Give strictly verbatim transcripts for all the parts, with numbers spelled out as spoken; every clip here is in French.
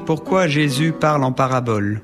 Pourquoi Jésus parle en parabole?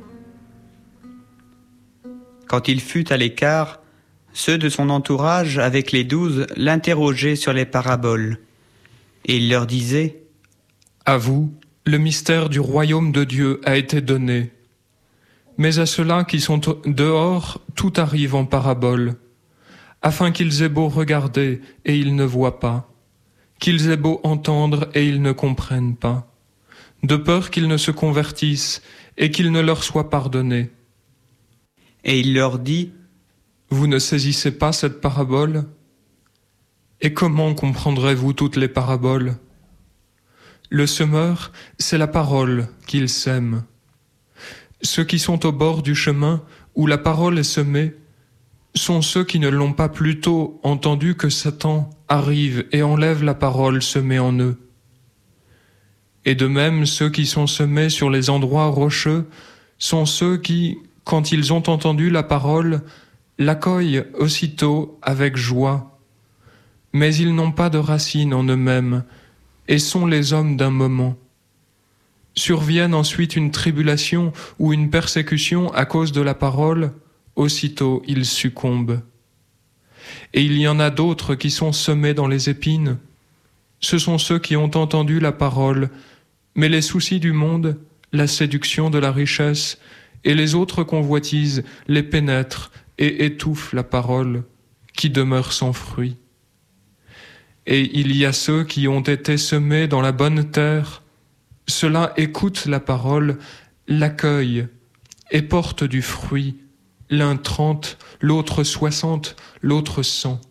Quand il fut à l'écart, ceux de son entourage, avec les douze, l'interrogeaient sur les paraboles. Et il leur disait : « À vous, le mystère du royaume de Dieu a été donné. Mais à ceux-là qui sont dehors, tout arrive en parabole, afin qu'ils aient beau regarder et ils ne voient pas, qu'ils aient beau entendre et ils ne comprennent pas, de peur qu'ils ne se convertissent et qu'il ne leur soit pardonné. » Et il leur dit : « Vous ne saisissez pas cette parabole ? Et comment comprendrez-vous toutes les paraboles ? Le semeur, c'est la parole qu'il sème. Ceux qui sont au bord du chemin où la parole est semée sont ceux qui ne l'ont pas plus tôt entendu que Satan arrive et enlève la parole semée en eux. Et de même, ceux qui sont semés sur les endroits rocheux sont ceux qui, quand ils ont entendu la parole, l'accueillent aussitôt avec joie. Mais ils n'ont pas de racines en eux-mêmes et sont les hommes d'un moment. Surviennent ensuite une tribulation ou une persécution à cause de la parole, aussitôt ils succombent. Et il y en a d'autres qui sont semés dans les épines. Ce sont ceux qui ont entendu la parole, mais les soucis du monde, la séduction de la richesse et les autres convoitises les pénètrent et étouffent la parole, qui demeure sans fruit. Et il y a ceux qui ont été semés dans la bonne terre. Ceux-là écoutent la parole, l'accueillent et portent du fruit, l'un trente, l'autre soixante, l'autre cent.